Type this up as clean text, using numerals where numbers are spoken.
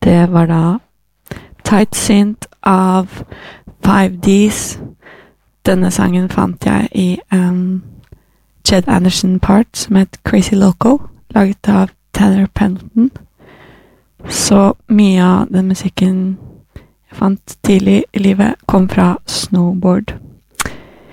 det var da Tight Synth av 5Ds. Denne sangen fant jeg i en Jed Anderson-part som het Crazy Loco, laget av Tanner Pendleton. Så mye av den musikken jeg fant tidlig i livet kom fra snowboard.